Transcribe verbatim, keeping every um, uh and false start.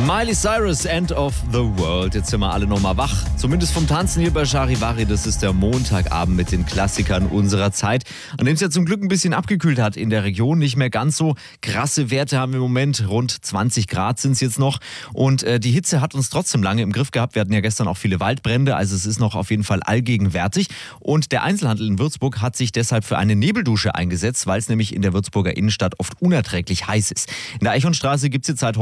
Miley Cyrus, End of the World. Jetzt sind wir alle nochmal wach. Zumindest vom Tanzen hier bei Charivari. Das ist der Montagabend mit den Klassikern unserer Zeit. An dem es ja zum Glück ein bisschen abgekühlt hat in der Region. Nicht mehr ganz so krasse Werte haben wir im Moment. Rund zwanzig Grad sind es jetzt noch. Und äh, die Hitze hat uns trotzdem lange im Griff gehabt. Wir hatten ja gestern auch viele Waldbrände. Also es ist noch auf jeden Fall allgegenwärtig. Und der Einzelhandel in Würzburg hat sich deshalb für eine Nebeldusche eingesetzt, weil es nämlich in der Würzburger Innenstadt oft unerträglich heiß ist. In der Eichhornstraße gibt es jetzt seit